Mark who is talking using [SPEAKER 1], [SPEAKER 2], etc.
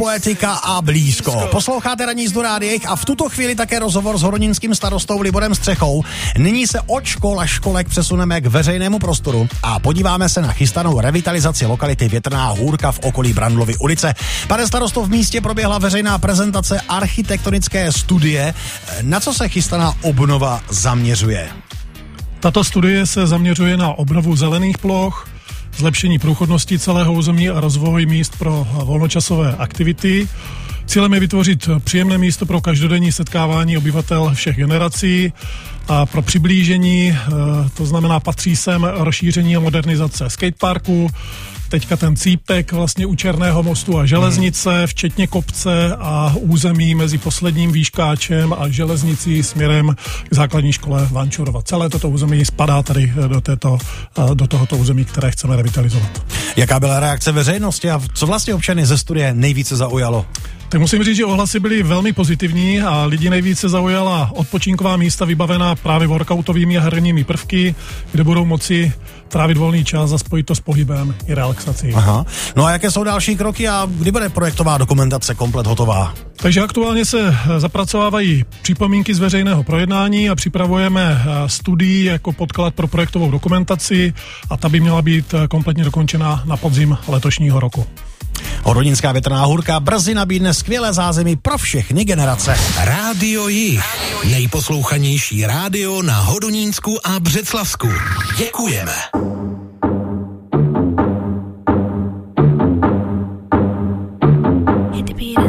[SPEAKER 1] poetika a blízko. Posloucháte Ranní jízdu rádiích a v tuto chvíli také rozhovor s horodnickým starostou Liborem Střechou. Nyní se od škol a školek přesuneme k veřejnému prostoru a podíváme se na chystanou revitalizaci lokality Větrná Hůrka v okolí Brandlovy ulice. Pane starosto, v místě proběhla veřejná prezentace architektonické studie. Na co se chystaná obnova zaměřuje?
[SPEAKER 2] Tato studie se zaměřuje na obnovu zelených ploch, zlepšení průchodnosti celého území a rozvoj míst pro volnočasové aktivity. Cílem je vytvořit příjemné místo pro každodenní setkávání obyvatel všech generací a pro přiblížení, to znamená patří sem rozšíření a modernizace skateparku, teďka ten cípek vlastně u Černého mostu a železnice, včetně kopce a území mezi posledním výškáčem a železnicí směrem k základní škole Vančurova. Celé toto území spadá tady do tohoto území, které chceme revitalizovat.
[SPEAKER 1] Jaká byla reakce veřejnosti a co vlastně občany ze studie nejvíce zaujalo?
[SPEAKER 2] Tak musím říct, že ohlasy byly velmi pozitivní a lidi nejvíce zaujala odpočinková místa vybavená právě workoutovými a herními prvky, kde budou moci trávit volný čas a spojit to s pohybem i relaxací.
[SPEAKER 1] Aha. No a jaké jsou další kroky a kdy bude projektová dokumentace komplet hotová?
[SPEAKER 2] Takže aktuálně se zapracovávají připomínky z veřejného projednání a připravujeme studii jako podklad pro projektovou dokumentaci a ta by měla být kompletně dokončena na podzim letošního roku.
[SPEAKER 1] Horodnická Větrná Hůrka brzy nabídne skvělé zázemí pro všechny generace.
[SPEAKER 3] Rádio Jih, nejposlouchanější rádio na Hodonínsku a Břeclavsku. Děkujeme.